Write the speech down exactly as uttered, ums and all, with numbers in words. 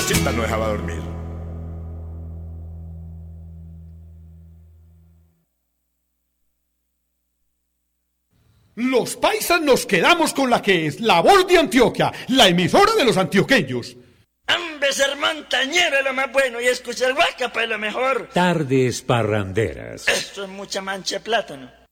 siesta no dejaba dormir. Los paisas nos quedamos con la que es La Voz de Antioquia, la emisora de los antioqueños. ¡Hombre, ser montañero es lo más bueno y escuchar Guacapa es lo mejor! Tardes parranderas. Esto es mucha mancha de plátano.